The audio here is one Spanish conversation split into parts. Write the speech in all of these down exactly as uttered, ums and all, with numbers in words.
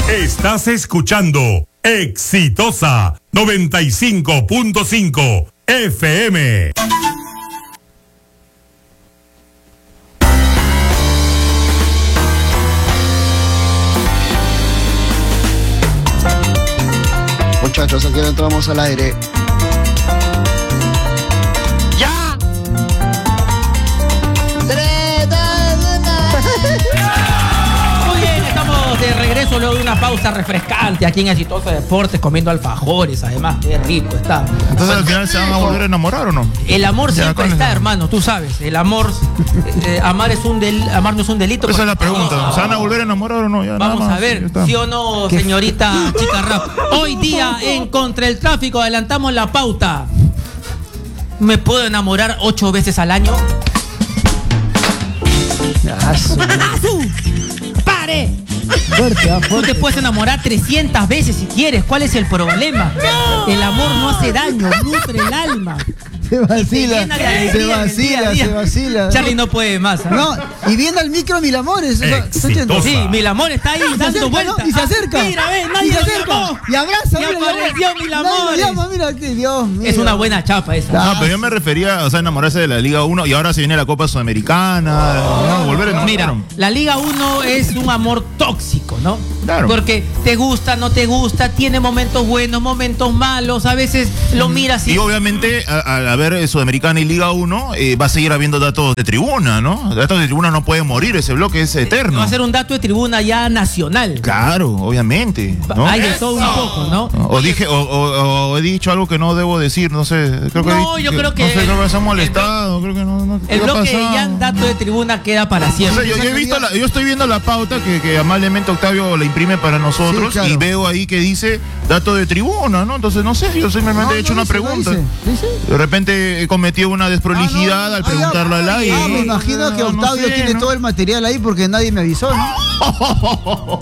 Estás escuchando Exitosa noventa y cinco punto cinco F M. Muchachos, aquí entramos al aire. ¡Ya! Muy bien, estamos de regreso luego de una pausa refrescante aquí en Exitosa Deportes, comiendo alfajores, además, qué rico está. Entonces al final se van a volver a enamorar, ¿o no? El amor Ya, siempre con está, el- hermano, tú sabes. El amor, eh, amar es un del, amar no es un delito. Esa es la porque- pregunta. ¿Se van a volver a enamorar o no? Ya, nada Vamos más, a ver, ya está. sí o no, señorita Chica Rap. Hoy día en Contra el Tráfico adelantamos la pauta. ¿Me puedo enamorar ocho veces al año? ¡Asu! ¡Pare! Fuerte, ah, Tú fuerte. te puedes enamorar trescientas veces si quieres. ¿Cuál es el problema? El amor no hace daño, nutre el alma. Se vacila, llena de se alegría en el día a vacila, día. se vacila. Charlie no puede más. ¿ah? No, y viendo al micro Mil Amores. o sea, ¿está entiendo? Exitosa. Sí, Mil Amor está ahí Y se dando acerca, vueltas. ¿no? Y se Ah, acerca. Mira, ve, y nadie se lo acerca. llamó. Y abraza, Y mira, y apareció abraza. Mil Nadie lo Amores. llama, mira, que Dios mío. Es una buena chapa esa. Ah, No, pero yo me refería, o sea, enamorarse de la Liga uno y ahora se viene la Copa Sudamericana. No, volver a enamorar. Mira, la Liga uno es un amor tóxico, ¿no? Claro. Porque te gusta, no te gusta, tiene momentos buenos, momentos malos, a veces lo miras y... Y obviamente, a- al haber Sudamericana y Liga uno, eh, va a seguir habiendo datos de tribuna, ¿no? Datos de tribuna no puede morir, ese bloque es eterno. Va a ser un dato de tribuna ya nacional. Claro, obviamente. ¿no? Hay de todo un poco, ¿no? O dije, o, o- o he dicho algo que no debo decir, no sé. Creo que No, he- yo creo que No sé, creo que se ha el molestado, creo que no. no ¿qué El ha bloque pasado? ya en dato de tribuna queda para O siempre. sea, yo, yo he visto la- yo estoy viendo la pauta que, que amablemente Octavio la imprime para nosotros Sí, claro. y veo ahí que dice dato de tribuna, ¿no? Entonces no sé, yo simplemente No, he hecho no una dice, no pregunta. dice, dice. De repente he cometido una desprolijidad Ah, no. al Ah, preguntarlo ya. al aire. Ah, me imagino que No, no Octavio sé, tiene ¿no? todo el material ahí porque nadie me avisó, ¿no?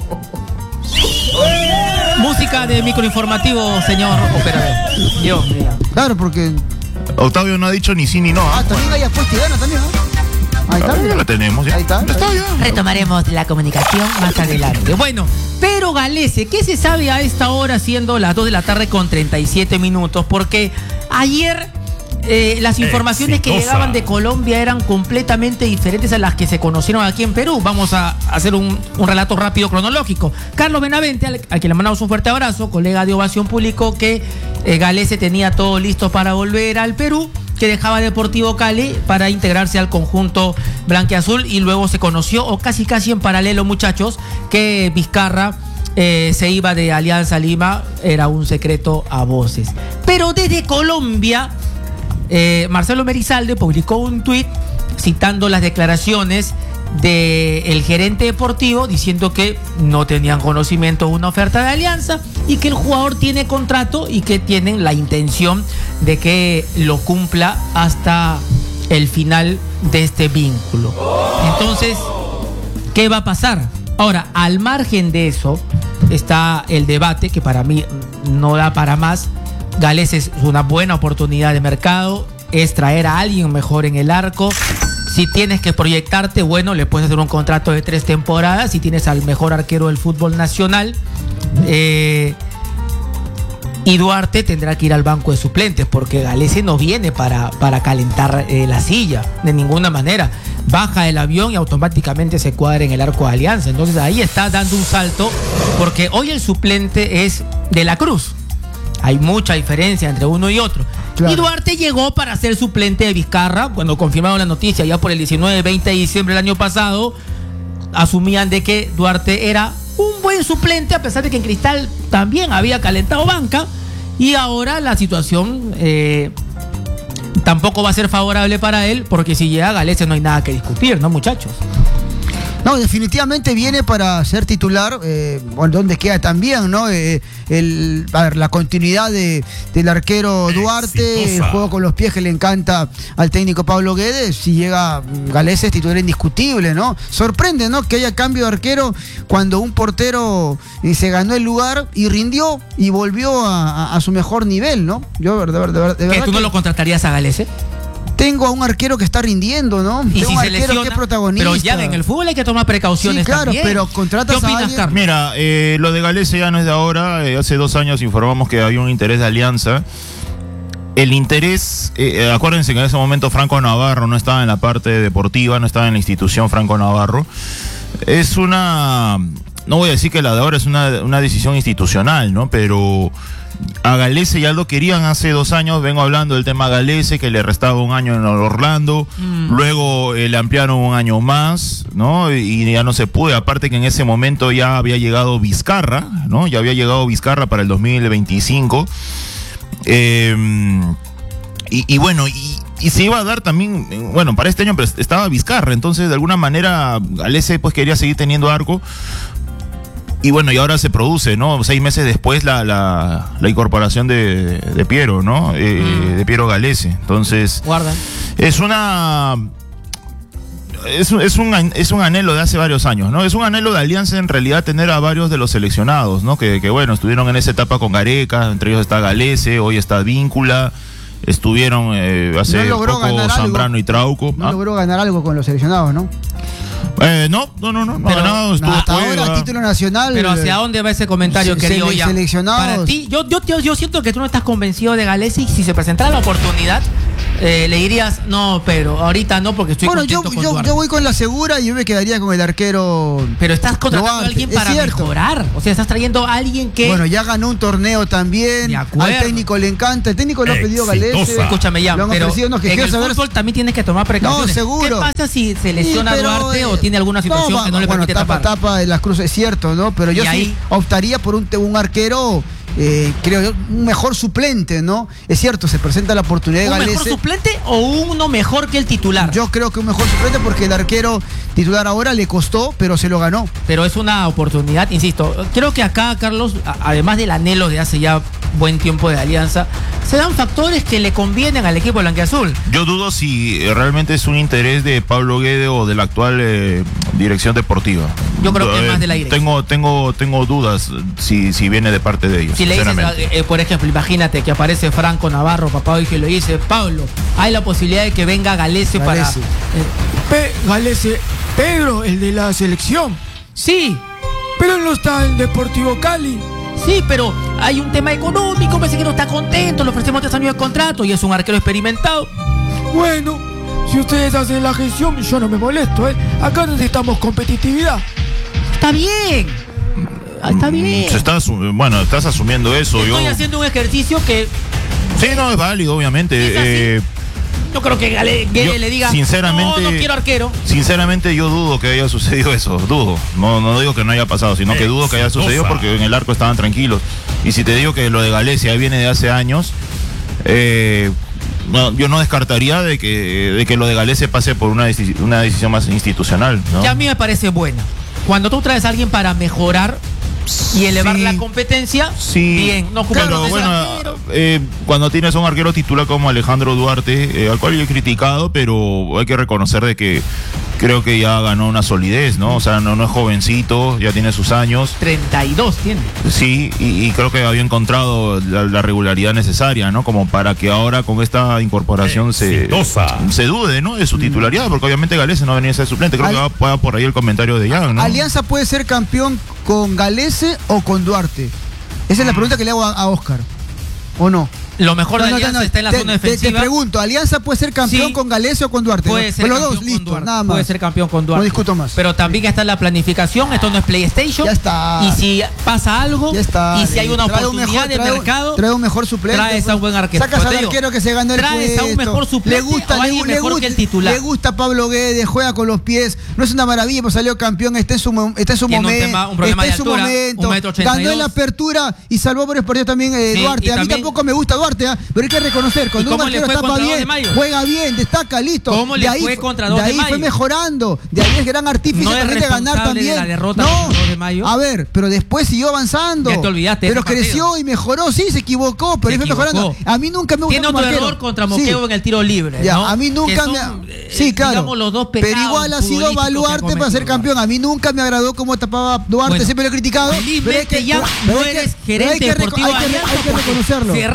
Música de microinformativo, señor operador. Dios mío. Claro, porque. Octavio no ha dicho ni sí ni no. Ah, ¿ah? también hay apuesta y gana también, ¿no? Ahí está. Ah, ya mira. la tenemos, ya. Ahí está. Ya está, ya. Retomaremos la comunicación más adelante. Bueno, pero Galese, ¿qué se sabe a esta hora siendo las dos de la tarde con treinta y siete minutos? Porque ayer eh, las informaciones que Exitosa. llegaban de Colombia eran completamente diferentes a las que se conocieron aquí en Perú. Vamos a hacer un, un relato rápido cronológico. Carlos Benavente, al, al que le mandamos un fuerte abrazo, colega de Ovación, publicó que eh, Galese tenía todo listo para volver al Perú, que dejaba Deportivo Cali para integrarse al conjunto blanquiazul, y luego se conoció, o casi casi en paralelo, muchachos, que Vizcarra eh, se iba de Alianza Lima. Era un secreto a voces. Pero desde Colombia, eh, Marcelo Merizalde publicó un tuit citando las declaraciones del gerente deportivo, diciendo que no tenían conocimiento de una oferta de Alianza y que el jugador tiene contrato y que tienen la intención de que lo cumpla hasta el final de este vínculo. Entonces, ¿qué va a pasar? Ahora, al margen de eso, está el debate que para mí no da para más. Gales es una buena oportunidad de mercado, es traer a alguien mejor en el arco. Si tienes que proyectarte, bueno, le puedes hacer un contrato de tres temporadas. Si tienes al mejor arquero del fútbol nacional, eh, y Duarte tendrá que ir al banco de suplentes, porque Galese no viene para, para calentar eh, la silla, de ninguna manera. Baja el avión y automáticamente se cuadra en el arco de Alianza. Entonces ahí está dando un salto, porque hoy el suplente es De la Cruz. Hay mucha diferencia entre uno y otro. Claro. Y Duarte llegó para ser suplente de Vizcarra. Cuando confirmaron la noticia ya por el diecinueve veinte de diciembre del año pasado, asumían de que Duarte era un buen suplente, a pesar de que en Cristal también había calentado banca. Y ahora la situación eh, tampoco va a ser favorable para él, porque si llega Galese no hay nada que discutir, ¿no, muchachos? No, definitivamente viene para ser titular, eh, bueno, donde queda también, ¿no? Eh, el, a ver, la continuidad de, del arquero Duarte, Exitosa. el juego con los pies que le encanta al técnico Pablo Guedes. Si llega Galese es titular indiscutible, ¿no? Sorprende, ¿no? Que haya cambio de arquero cuando un portero eh, se ganó el lugar y rindió y volvió a, a- a su mejor nivel, ¿no? Yo, de, ver- de ver- de ¿Que verdad tú no que- lo contratarías a Galese? tengo a un arquero que está rindiendo, ¿no? Y tengo si un se arquero lesiona, que es protagonista. pero ya en el fútbol hay que tomar precauciones. Sí, claro, también. pero contratas ¿Qué opinas, a alguien? Carlos? Mira, eh, lo de Galese ya no es de ahora. Eh, hace dos años informamos que había un interés de Alianza. El interés, eh, acuérdense que en ese momento Franco Navarro no estaba en la parte deportiva, no estaba en la institución Franco Navarro. Es una, no voy a decir que la de ahora es una, una decisión institucional, ¿no? Pero a Galese ya lo querían hace dos años, vengo hablando del tema Galese, que le restaba un año en Orlando, mm. luego eh, le ampliaron un año más, ¿no? Y ya no se pudo, aparte que en ese momento ya había llegado Vizcarra, ¿no? Ya había llegado Vizcarra para el dos mil veinticinco. Eh, y, y bueno, y, y se iba a dar también, bueno, para este año pero estaba Vizcarra, entonces de alguna manera Galese pues quería seguir teniendo arco. Y bueno, y ahora se produce, ¿no? Seis meses después la, la, la incorporación de, de Piero, ¿no? Eh, mm. De Piero Galese. Entonces, guarda. Es una... Es, es, un, es un anhelo de hace varios años, ¿no? Es un anhelo de Alianza en realidad tener a varios de los seleccionados, ¿no? Que, que bueno, estuvieron en esa etapa con Gareca, entre ellos está Galese, hoy está Víncula, estuvieron eh, hace no poco Zambrano y Trauco. No ¿Ah? logró ganar algo con los seleccionados, ¿no? Eh, no, no, no, no, no, pero, no, estuvo hasta juega. ahora título nacional. Pero ¿hacia dónde va ese comentario, se, querido? se, ya? Seleccionados. Para ti, yo, yo, yo, yo siento que tú no estás convencido de Galese y si se presentara la oportunidad, eh, le dirías, no, pero ahorita no, porque estoy bueno, contento yo, con yo, Duarte. yo voy con la segura y yo me quedaría con el arquero. Pero estás contratando Duarte, a alguien para mejorar. O sea, estás trayendo a alguien que... Bueno, ya ganó un torneo también. Al técnico le encanta. El técnico lo ha pedido Galese. Escúchame ya, pero ofrecido, no, que en el saber... fútbol también tienes que tomar precauciones. No, seguro. ¿Qué pasa si se lesiona sí, pero, Duarte eh, o tiene alguna situación no, que no le bueno, permite tapa, tapar? tapa de las cruces, es cierto, ¿no? Pero yo sí ahí... optaría por un, un arquero... Eh, creo yo, un mejor suplente, ¿no? Es cierto, se presenta la oportunidad de ¿Un Galese. mejor suplente o uno mejor que el titular? Yo creo que un mejor suplente porque el arquero titular ahora le costó, pero se lo ganó. Pero es una oportunidad, insisto. Creo que acá, Carlos, además del anhelo de hace ya buen tiempo de Alianza, se dan factores que le convienen al equipo blanquiazul. Yo dudo si realmente es un interés de Pablo Guede o de la actual eh, dirección deportiva. Yo creo que es más de la dirección. Tengo, tengo, tengo dudas si, si viene de parte de ellos. Si le dices, eh, por ejemplo, imagínate que aparece Franco Navarro, papá, y que le dice, Pablo, hay la posibilidad de que venga Galese, para... Galese. Eh, Pe Galese, Pedro, el de la selección. sí, Pero no está en Deportivo Cali. sí, pero hay un tema económico, parece que no está contento, le ofrecemos tres años de contrato y es un arquero experimentado. Bueno, si ustedes hacen la gestión, yo no me molesto, ¿eh? Acá necesitamos competitividad. Está bien, está bien. Se está, bueno, estás asumiendo eso. Estoy yo... haciendo un ejercicio que... Sí, no, es válido, obviamente. Es así. Eh, Yo creo que Gale, Guede yo, le diga, sinceramente, no, no quiero arquero. Sinceramente yo dudo que haya sucedido eso, dudo. No, no digo que no haya pasado, sino que dudo que haya sucedido porque en el arco estaban tranquilos. Y si te digo que lo de Galese ahí viene de hace años, eh, no, yo no descartaría de que, de que lo de Galese pase por una, deci una decisión más institucional, ¿no? Ya a mí me parece buena. Cuando tú traes a alguien para mejorar y elevar sí, la competencia, sí, bien, no ocupa pero bueno, eh, cuando tienes a un arquero titular como Alejandro Duarte, eh, al cual yo he criticado, pero hay que reconocer de que creo que ya ganó una solidez, ¿no? O sea, no, no es jovencito, ya tiene sus años. treinta y dos tiene. Sí, y, y creo que había encontrado la, la regularidad necesaria, ¿no? Como para que ahora con esta incorporación se, se dude, ¿no? De su titularidad, porque obviamente Galese no venía a ser suplente. Creo Al, que va, va por ahí el comentario de Jan, ¿no? Alianza puede ser campeón con Galese o con Duarte. Esa es la pregunta que le hago a, a Oscar. ¿O no? Lo mejor no, de no, Alianza no, está en la te, zona te, defensiva. Te pregunto, ¿Alianza puede ser campeón sí, con Galese o con Duarte? Puede ser los campeón dos, listo, con Duarte. nada más. Puede ser campeón con Duarte. No discuto más. Pero también está la planificación, esto no es PlayStation. Ya está. Y si pasa algo, ya está, y si hay una trae oportunidad mejor, de trae, mercado, trae un mejor suplente. Traes a un buen arquero. Sacas al digo, arquero que se ganó el traes puesto. a un mejor suplente le gusta, o alguien le, mejor le, que el titular. Le gusta Pablo Guede, juega con los pies. No es una maravilla, pues salió campeón, está en su, está en su Tiene momento. Un tema, un problema está de en su altura, momento. un metro ochenta y dos. Ganó en la apertura y salvó varios partidos también eh, sí, Duarte. A mí también, tampoco me gusta Duarte, ¿eh? Pero hay que reconocer, cuando un arquero tapa bien, juega bien, destaca, listo. ¿Cómo de le ahí, fue contra dos de ahí de mayo? fue mejorando. De ahí es gran artífice no también de ganar también. De la derrota no, dos de mayo. A ver, pero después siguió avanzando. Ya te olvidaste. Pero creció y mejoró, sí, se equivocó, pero se ahí fue mejorando. A mí nunca me gustó. Tiene otro arquero. error contra Moqueo sí. en el tiro libre. Ya, ¿no? a mí nunca son, me. Sí, claro. Los dos pero igual ha sido Baluarte para ser campeón. A mí nunca me agradó cómo tapaba Duarte, bueno, siempre lo he criticado. Pero es que ya no eres gerente deportivo. Hay que reconocerlo. Cerrar el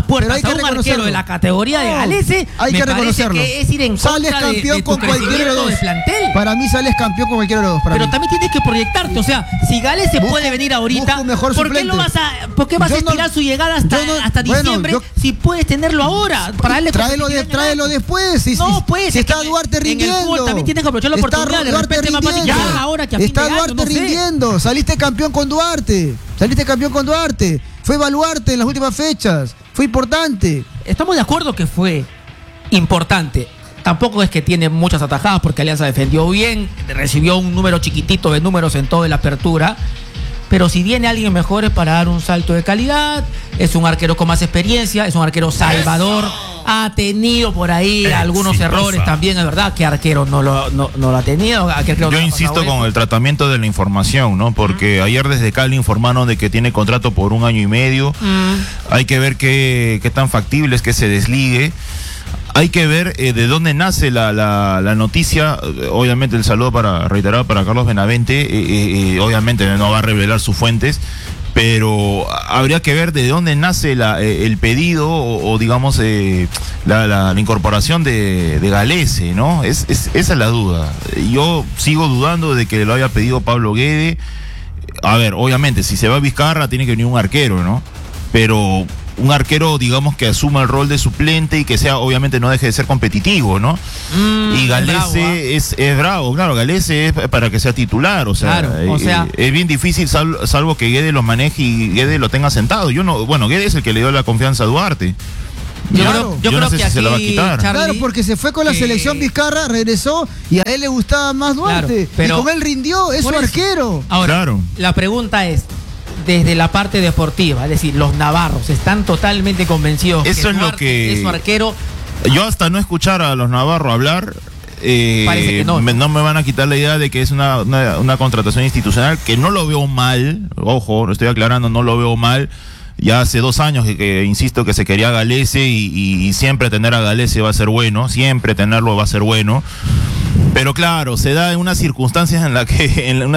puertas a un arquero de la categoría de Galese, hay me que parece reconocerlo. que es ir en Sales contra de, campeón de tu con cualquiera de crecimiento los de dos. plantel. Para mí sales campeón con cualquiera de los dos. para Pero mí. también tienes que proyectarte, o sea, si Galese Busco- puede venir ahorita, busco un mejor ¿por qué suplente. lo vas a, por qué vas Yo a no- estirar su llegada hasta, yo no- hasta bueno, diciembre yo- si puedes tenerlo ahora? Para darle Tráelo, de, competitividad en el tráelo arco? después. Si, No, si- pues, si es está que Duarte en el rindiendo. fútbol también tienes que aprovechar la Está oportunidad, de Duarte repente más fácil rindiendo. ya, ahora que a fin Está de año, Duarte no sé. rindiendo. Saliste campeón con Duarte. Saliste campeón con Duarte. Fue Baluarte en las últimas fechas. Fue importante. Estamos de acuerdo que fue importante. Tampoco es que tiene muchas atajadas porque Alianza defendió bien, recibió un número chiquitito de números en toda la apertura. Pero si viene alguien mejor es para dar un salto de calidad, es un arquero con más experiencia, es un arquero salvador, ha tenido por ahí Exitosa. algunos errores también, es verdad que arquero no lo, no, no lo ha tenido. ¿A qué arquero no Yo le ha insisto pasado con eso? el tratamiento de la información, ¿no? Porque ayer desde Cali informaron de que tiene contrato por un año y medio. Mm. Hay que ver qué, qué tan factible es que se desligue. Hay que ver eh, de dónde nace la, la, la noticia. Eh, Obviamente el saludo para reiterar para Carlos Benavente. Eh, eh, eh, obviamente no va a revelar sus fuentes, pero habría que ver de dónde nace la, eh, el pedido o, o digamos eh, la, la, la incorporación de, de Galese, ¿no? Es, es, esa es la duda. Yo sigo dudando de que lo haya pedido Pablo Guede. A ver, obviamente, si se va a Vizcarra tiene que venir un arquero, ¿no? Pero un arquero, digamos, que asuma el rol de suplente y que sea, obviamente, no deje de ser competitivo, ¿no? Mm, y es Galese bravo, ¿ah? es, es bravo, claro, Galese es para que sea titular, o sea, Claro, o eh, sea- eh, es bien difícil sal- salvo que Guede lo maneje y Guede lo tenga sentado. Yo no, bueno, Guede es el que le dio la confianza a Duarte. Yo Claro. creo, yo Yo no creo sé que si se la va a aquí, quitar. Charlie, Claro, porque se fue con la que- selección Vizcarra, regresó y a él le gustaba más Duarte. Claro, pero- y con él rindió, es Por su eso. arquero. Ahora, Claro. la pregunta es, desde la parte deportiva, es decir, los navarros están totalmente convencidos Eso que es lo Duarte que- es su arquero. Yo hasta no escuchar a los navarros hablar, eh, Parece que no. me, no me van a quitar la idea de que es una, una, una contratación institucional, que no lo veo mal, ojo, lo estoy aclarando, no lo veo mal. Ya hace dos años que, que insisto que se quería a Galese y, y, y siempre tener a Galese va a ser bueno, siempre tenerlo va a ser bueno. Pero claro, se da en unas circunstancias en las que en una